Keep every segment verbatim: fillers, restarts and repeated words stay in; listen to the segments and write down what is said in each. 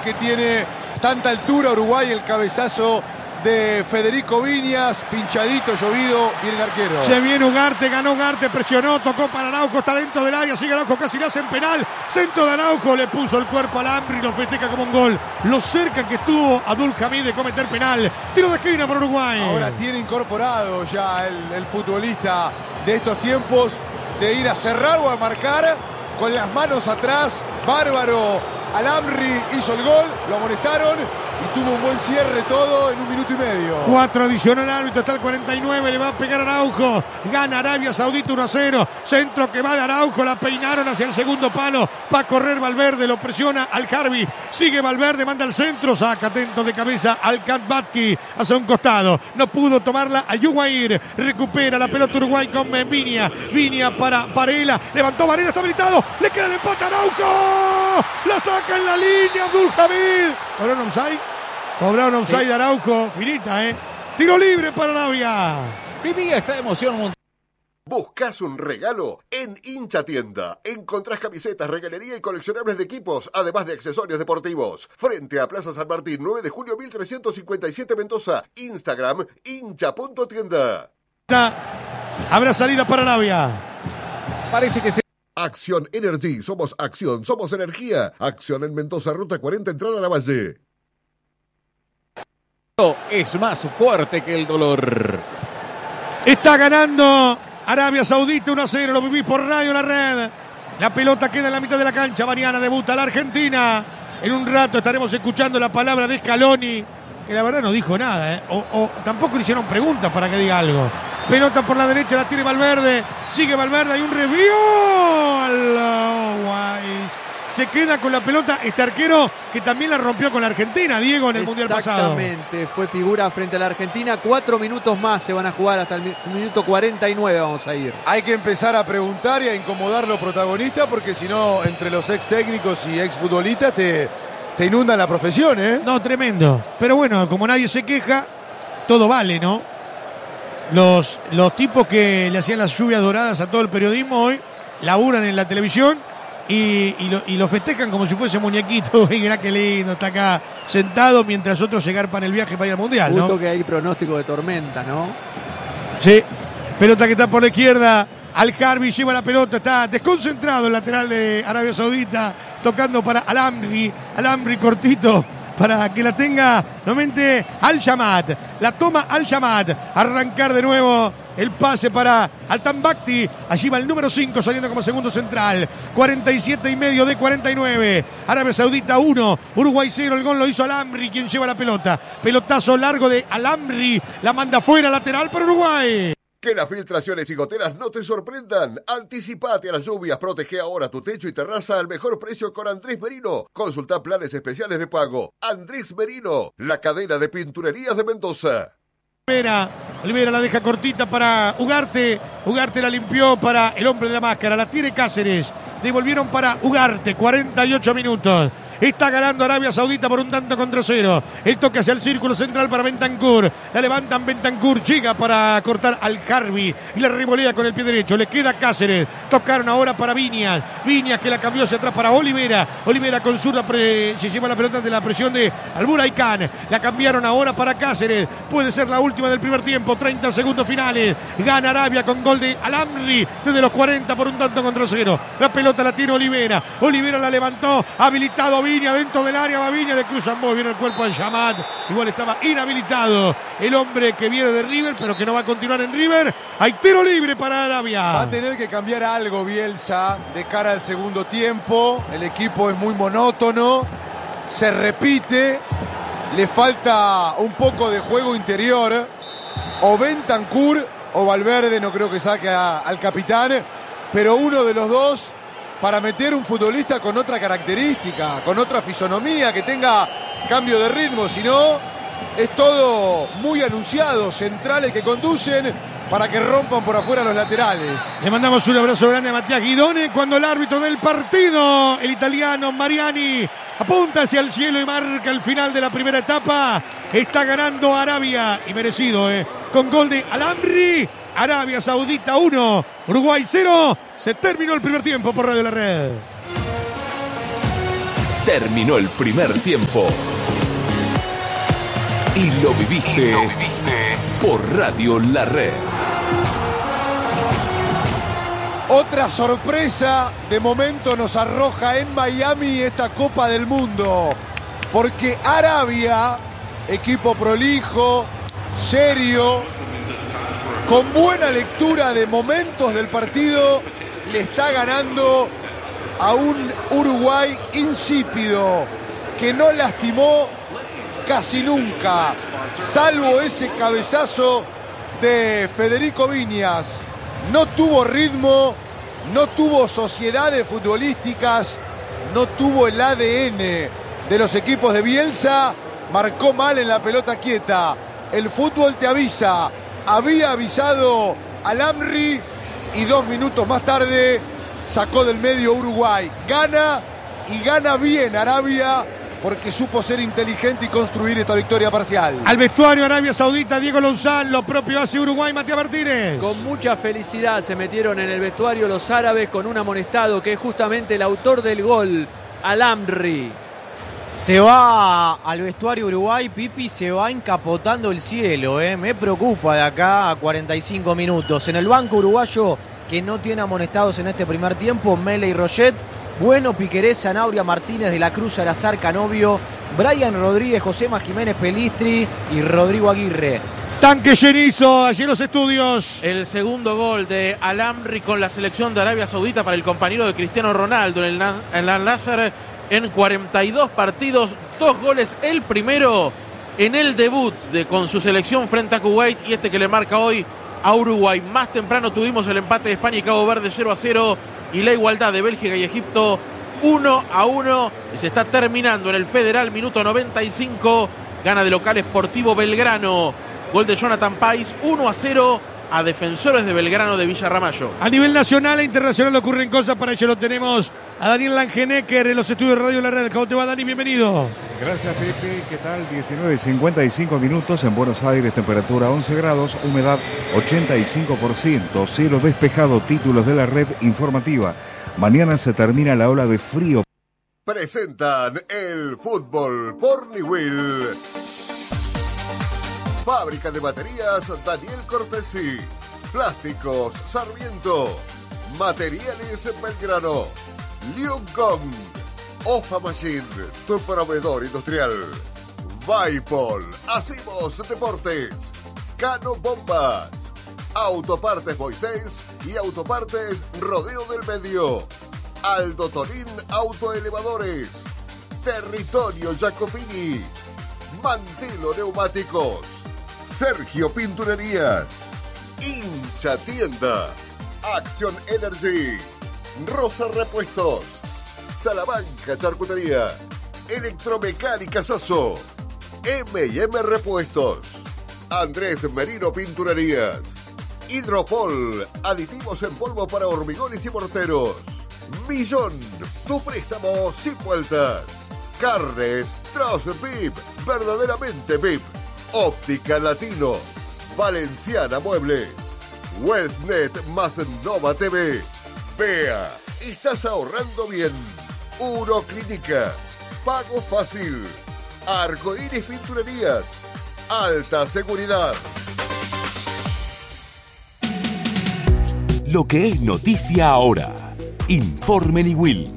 que tiene tanta altura Uruguay, el cabezazo de Federico Viñas, pinchadito, llovido, viene el arquero. Se viene Ugarte, ganó Ugarte, presionó, tocó para Araujo, está dentro del área, sigue Araujo, casi le hacen penal, centro de Araujo, le puso el cuerpo al Ambri, lo festeja como un gol. Lo cerca que estuvo Abdul Hamid de cometer penal, tiro de esquina para Uruguay. Ahora tiene incorporado ya el, el futbolista de estos tiempos de ir a cerrar o a marcar con las manos atrás. Bárbaro, Al-Amri hizo el gol, lo amonestaron y tuvo un buen cierre todo en un minuto y medio. Cuatro adicional el árbitro, está el cuarenta y nueve, le va a pegar Araujo, gana Arabia Saudita uno a cero, centro que va de Araujo, la peinaron hacia el segundo palo, va a correr Valverde, lo presiona al Harbi, sigue Valverde, manda al centro, saca atento de cabeza al Katbatki hacia un costado, no pudo tomarla a Yuguair, recupera la pelota Uruguay con Viña, Viña para Varela, levantó Varela, está habilitado, le queda el empate a Araujo, la saca en la línea Abdul Hamid, ¿cobraron offside? Cobraron offside de Araujo, finita, ¿eh? Tiro libre para Arabia. Vivía esta emoción. ¿Buscas un regalo? En Hincha Tienda encontrás camisetas, regalería y coleccionables de equipos, además de accesorios deportivos. Frente a Plaza San Martín, nueve de julio mil trescientos cincuenta y siete Mendoza. Instagram, hincha punto tienda. Habrá salida para Arabia. Parece que se... Acción Energy, somos acción, somos energía. Acción en Mendoza, ruta cuarenta, entrada a la Valle. Es más fuerte que el dolor. Está ganando Arabia Saudita uno a cero, lo vivís por Radio La Red. La pelota queda en la mitad de la cancha. Mariana debuta la Argentina. En un rato estaremos escuchando la palabra de Scaloni, que la verdad no dijo nada, ¿eh? o, o tampoco le hicieron preguntas para que diga algo. Pelota por la derecha, la tiene Valverde. Sigue Valverde, hay un review. Se queda con la pelota este arquero que también la rompió con la Argentina, Diego, en el Mundial pasado. Exactamente, fue figura frente a la Argentina. Cuatro minutos más se van a jugar hasta el minuto cuarenta y nueve vamos a ir. Hay que empezar a preguntar y a incomodar a los protagonistas porque si no, entre los ex técnicos y ex futbolistas te, te inundan la profesión, ¿eh? No, tremendo. Pero bueno, como nadie se queja, todo vale, ¿no? Los, los tipos que le hacían las lluvias doradas a todo el periodismo hoy laburan en la televisión y, y, lo, y lo festejan como si fuese muñequito. Mirá qué lindo, está acá sentado mientras otros se garpan el viaje para ir al Mundial, ¿no? Justo que hay pronóstico de tormenta, ¿no? Sí, pelota que está por la izquierda. Al-Harbi lleva la pelota, está desconcentrado el lateral de Arabia Saudita, tocando para Al-Amri, Al-Amri cortito, para que la tenga nuevamente Al-Shamat. La toma Al-Shamat. Arrancar de nuevo el pase para Al-Tambakti. Allí va el número cinco saliendo como segundo central. cuarenta y siete y medio de cuarenta y nueve. Arabia Saudita uno. Uruguay cero. El gol lo hizo Al-Amri, quien lleva la pelota. Pelotazo largo de Al-Amri. La manda fuera, lateral para Uruguay. Que las filtraciones y goteras no te sorprendan. Anticipate a las lluvias, protege ahora tu techo y terraza al mejor precio con Andrés Merino. Consulta planes especiales de pago. Andrés Merino, la cadena de pinturerías de Mendoza. Olivera, Olivera la deja cortita para Ugarte. Ugarte la limpió para el hombre de la máscara. La tiene Cáceres. Devolvieron para Ugarte. cuarenta y ocho minutos. Está ganando Arabia Saudita por un tanto contra cero. El toque hacia el círculo central para Bentancur. La levantan Bentancur. Llega para cortar al Harbi. Y la revolea con el pie derecho. Le queda Cáceres. Tocaron ahora para Viñas. Viñas que la cambió hacia atrás para Olivera. Olivera con zurda pre... se lleva la pelota de la presión de Alburaicán. La cambiaron ahora para Cáceres. Puede ser la última del primer tiempo. treinta segundos finales. Gana Arabia con gol de Al-Amri desde los cuarenta por un tanto contra cero. La pelota la tiene Olivera. Olivera la levantó. Habilitado Viña dentro del área, va Viña, de cruzan muy bien el cuerpo al Shamat, igual estaba inhabilitado el hombre que viene de River, pero que no va a continuar en River. Hay tiro libre para Arabia. Va a tener que cambiar algo Bielsa de cara al segundo tiempo. El equipo es muy monótono, se repite, le falta un poco de juego interior. O Bentancur o Valverde, no creo que saque a, al capitán, pero uno de los dos para meter un futbolista con otra característica, con otra fisonomía, que tenga cambio de ritmo. Si no, es todo muy anunciado, centrales que conducen para que rompan por afuera los laterales. Le mandamos un abrazo grande a Matías Guidone cuando el árbitro del partido, el italiano Mariani, apunta hacia el cielo y marca el final de la primera etapa. Está ganando Arabia, y merecido, ¿eh? Con gol de Al-Amri. Arabia Saudita uno, Uruguay cero. Se terminó el primer tiempo por Radio La Red. Terminó el primer tiempo. Y lo viviste, y lo viviste por Radio La Red. Otra sorpresa de momento nos arroja en Miami esta Copa del Mundo. Porque Arabia, equipo prolijo, serio, con buena lectura de momentos del partido, le está ganando a un Uruguay insípido que no lastimó casi nunca, salvo ese cabezazo de Federico Viñas. No tuvo ritmo, no tuvo sociedades futbolísticas, no tuvo el A D N de los equipos de Bielsa, marcó mal en la pelota quieta. El fútbol te avisa, había avisado al Amri y dos minutos más tarde sacó del medio Uruguay. Gana y gana bien Arabia porque supo ser inteligente y construir esta victoria parcial. Al vestuario Arabia Saudita, Diego Louzán, lo propio hace Uruguay, Matías Martínez. Con mucha felicidad se metieron en el vestuario los árabes con un amonestado que es justamente el autor del gol, Al-Amri. Se va al vestuario Uruguay, Pipi, se va encapotando el cielo, ¿eh? Me preocupa de acá a cuarenta y cinco minutos. En el banco uruguayo, que no tiene amonestados en este primer tiempo, Mele y Roget, Bueno, Piquerés, Zanabria, Martínez, De la Cruz, Salazar, Canovio, Brian Rodríguez, Josema Jiménez Pelistri y Rodrigo Aguirre. Tanque llenizo, allí en los estudios. El segundo gol de Al-Amri con la selección de Arabia Saudita para el compañero de Cristiano Ronaldo en el, en el Al-Nassr en cuarenta y dos partidos, dos goles, el primero en el debut de, con su selección frente a Kuwait y este que le marca hoy a Uruguay. Más temprano tuvimos el empate de España y Cabo Verde cero a cero y la igualdad de Bélgica y Egipto uno a uno. Se está terminando en el Federal, minuto noventa y cinco, gana de local Sportivo Belgrano. Gol de Jonathan Pais, uno a cero a Defensores de Belgrano de Villarramayo. A nivel nacional e internacional ocurren cosas, para ello lo tenemos a Daniel Langenecker en los estudios de Radio La Red. ¿Cómo te va, Dani? Bienvenido. Gracias, Pepe. ¿Qué tal? diecinueve cincuenta y cinco minutos en Buenos Aires, temperatura once grados, humedad ochenta y cinco por ciento, cielo despejado, títulos de la red informativa. Mañana se termina la ola de frío. Presentan el fútbol por Niwil. Fábrica de baterías Daniel Cortesi. Plásticos Sarmiento. Materiales Belgrano. Liu Gong. Ofa Machine, tu proveedor industrial. Vaipol. Hacemos deportes. Cano Bombas. Autopartes Moisés y Autopartes Rodeo del Medio. Aldo Tolín Autoelevadores. Territorio Jacopini. Mantelo Neumáticos. Sergio Pinturerías. Hincha Tienda. Acción Energy. Rosa Repuestos. Salamanca Charcutería. Electromecánica Sasso. eme y eme Repuestos. Andrés Merino Pinturerías. Hidropol. Aditivos en polvo para hormigones y morteros. Millón. Tu préstamo sin vueltas. Carnes Troz V I P. Verdaderamente V I P. Óptica Latino. Valenciana Muebles. Westnet más Nova T V. Vea, estás ahorrando bien. Uroclínica. Pago fácil. Arcoíris Pinturerías. Alta seguridad. Lo que es noticia ahora. Informe Niwil.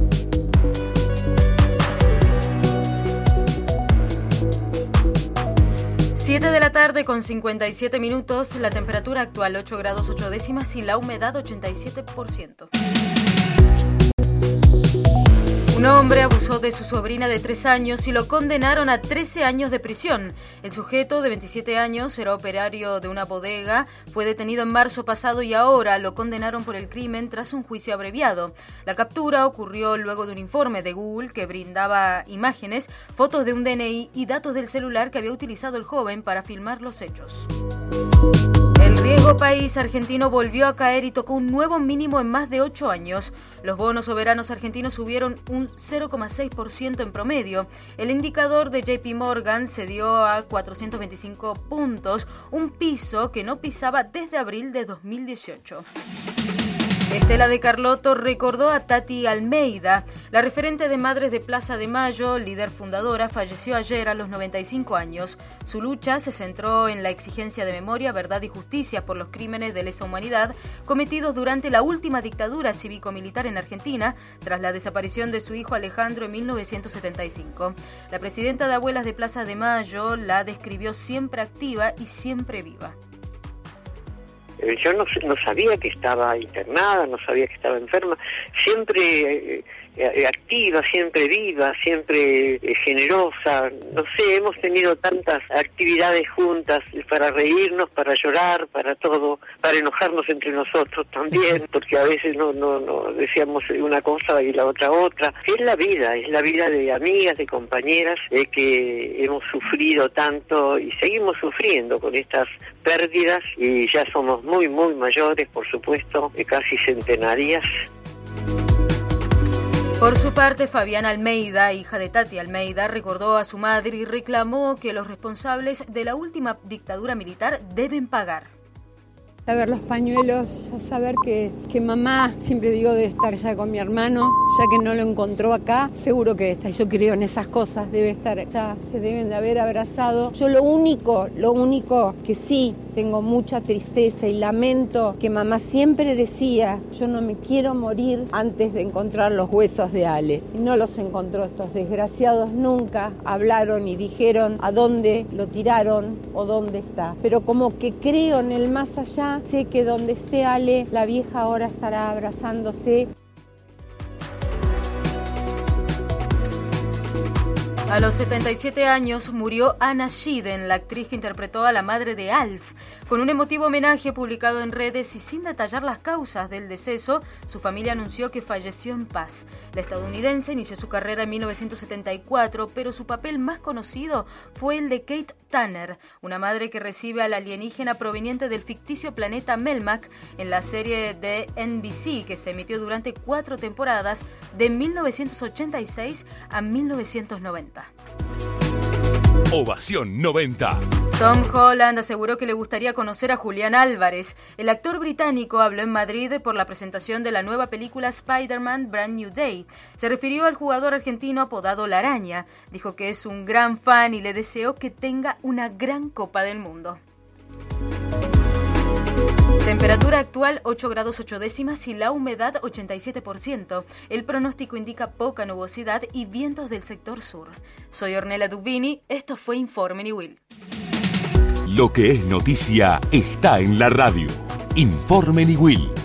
siete de la tarde con cincuenta y siete minutos, la temperatura actual ocho grados ocho décimas y la humedad ochenta y siete por ciento. Un hombre abusó de su sobrina de tres años y lo condenaron a trece años de prisión. El sujeto de veintisiete años era operario de una bodega, fue detenido en marzo pasado y ahora lo condenaron por el crimen tras un juicio abreviado. La captura ocurrió luego de un informe de Google que brindaba imágenes, fotos de un D N I y datos del celular que había utilizado el joven para filmar los hechos. El riesgo país argentino volvió a caer y tocó un nuevo mínimo en más de ocho años. Los bonos soberanos argentinos subieron un cero coma seis por ciento en promedio. El indicador de J P Morgan cedió a cuatrocientos veinticinco puntos, un piso que no pisaba desde abril de dos mil dieciocho. Estela de Carlotto recordó a Tati Almeida. La referente de Madres de Plaza de Mayo, líder fundadora, falleció ayer a los noventa y cinco años. Su lucha se centró en la exigencia de memoria, verdad y justicia por los crímenes de lesa humanidad cometidos durante la última dictadura cívico-militar en Argentina, tras la desaparición de su hijo Alejandro en mil novecientos setenta y cinco. La presidenta de Abuelas de Plaza de Mayo la describió siempre activa y siempre viva. Yo no, no sabía que estaba internada, no sabía que estaba enferma, siempre eh, eh, activa, siempre viva, siempre eh, generosa. No sé, hemos tenido tantas actividades juntas para reírnos, para llorar, para todo, para enojarnos entre nosotros también, porque a veces no, no, no decíamos una cosa y la otra otra. Es la vida, es la vida de amigas, de compañeras, eh, que hemos sufrido tanto y seguimos sufriendo con estas pérdidas, y ya somos muy, muy mayores, por supuesto, casi centenarias. Por su parte, Fabiana Almeida, hija de Tati Almeida, recordó a su madre y reclamó que los responsables de la última dictadura militar deben pagar. A ver los pañuelos, a saber que, que mamá, siempre digo, debe estar ya con mi hermano, ya que no lo encontró acá, seguro que está, yo creo en esas cosas, debe estar, ya se deben de haber abrazado. Yo lo único, lo único que sí tengo mucha tristeza y lamento, que mamá siempre decía, yo no me quiero morir antes de encontrar los huesos de Ale. Y no los encontró, estos desgraciados nunca hablaron y dijeron a dónde lo tiraron o dónde está. Pero como que creo en el más allá, sé que donde esté Ale, la vieja ahora estará abrazándose. A los setenta y siete años murió Anna Shiden, la actriz que interpretó a la madre de Alf. Con un emotivo homenaje publicado en redes y sin detallar las causas del deceso, su familia anunció que falleció en paz. La estadounidense inició su carrera en mil novecientos setenta y cuatro, pero su papel más conocido fue el de Kate Tanner, una madre que recibe al alienígena proveniente del ficticio planeta Melmac en la serie de N B C que se emitió durante cuatro temporadas de mil novecientos ochenta y seis a mil novecientos noventa. Ovación noventa. Tom Holland aseguró que le gustaría conocer a Julián Álvarez. El actor británico habló en Madrid por la presentación de la nueva película Spider-Man Brand New Day. Se refirió al jugador argentino apodado La Araña. Dijo que es un gran fan y le deseó que tenga una gran Copa del Mundo. Temperatura actual ocho grados ocho décimas y la humedad ochenta y siete por ciento. El pronóstico indica poca nubosidad y vientos del sector sur. Soy Ornella Dubini, esto fue Informe Niwil. Lo que es noticia está en la radio. Informe Niwil.